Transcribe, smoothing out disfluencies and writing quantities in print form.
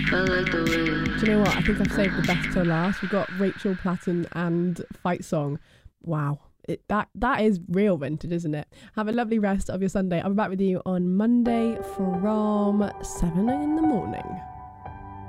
Do you know what? I think I've saved the best till last. We've got Rachel Platten and Fight Song. Wow. That is real vintage, isn't it? Have a lovely rest of your Sunday. I'll be back with you on Monday from 7 in the morning.